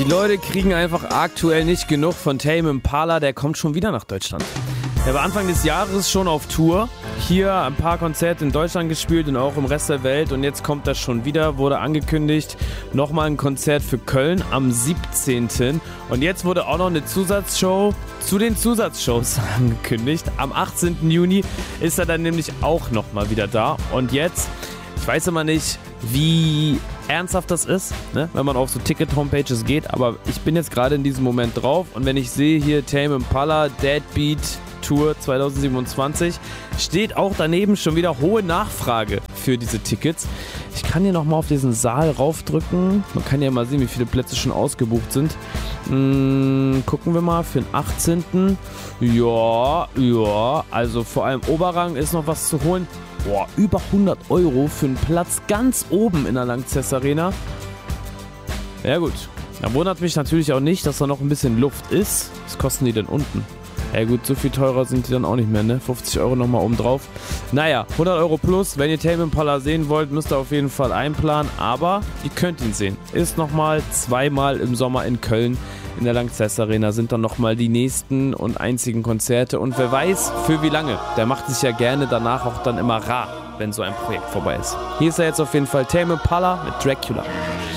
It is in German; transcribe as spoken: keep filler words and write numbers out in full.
Die Leute kriegen einfach aktuell nicht genug von Tame Impala, der kommt schon wieder nach Deutschland. Der war Anfang des Jahres schon auf Tour, hier ein paar Konzerte in Deutschland gespielt und auch im Rest der Welt und jetzt kommt das schon wieder, wurde angekündigt, nochmal ein Konzert für Köln am siebzehnten Und jetzt wurde auch noch eine Zusatzshow zu den Zusatzshows angekündigt. Am achtzehnten Juni ist er dann nämlich auch nochmal wieder da und jetzt, ich weiß immer nicht, wie ernsthaft das ist, ne? Wenn man auf so Ticket-Homepages geht, aber ich bin jetzt gerade in diesem Moment drauf und wenn ich sehe hier Tame Impala, Deadbeat Tour zwanzig siebenundzwanzig, steht auch daneben schon wieder hohe Nachfrage für diese Tickets. Ich kann hier nochmal auf diesen Saal raufdrücken, man kann ja mal sehen, wie viele Plätze schon ausgebucht sind. Hm, gucken wir mal für den achtzehnten Ja, ja, also vor allem Oberrang ist noch was zu holen. Boah, über hundert Euro für einen Platz ganz oben in der Lanxess Arena. Ja gut, da wundert mich natürlich auch nicht, dass da noch ein bisschen Luft ist. Was kosten die denn unten? Ja gut, so viel teurer sind die dann auch nicht mehr, ne? fünfzig Euro nochmal oben drauf. Naja, hundert Euro plus. Wenn ihr Tame Impala sehen wollt, müsst ihr auf jeden Fall einplanen. Aber ihr könnt ihn sehen. Ist nochmal zweimal im Sommer in Köln. In der Lanxess Arena sind dann nochmal die nächsten und einzigen Konzerte. Und wer weiß, für wie lange. Der macht sich ja gerne danach auch dann immer rar, wenn so ein Projekt vorbei ist. Hier ist er jetzt auf jeden Fall, Tame Impala mit Dracula.